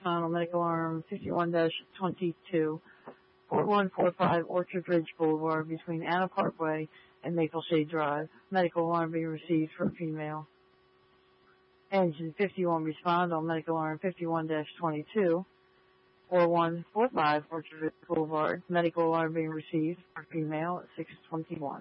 respond on medical alarm 51-22, 4145 Orchard Ridge Boulevard between Anna Parkway and Maple Shade Drive. Medical alarm being received for a female. Engine 51 respond on medical alarm 51-22, 4145 Orchard Ridge Boulevard. Medical alarm being received for a female at 6:21.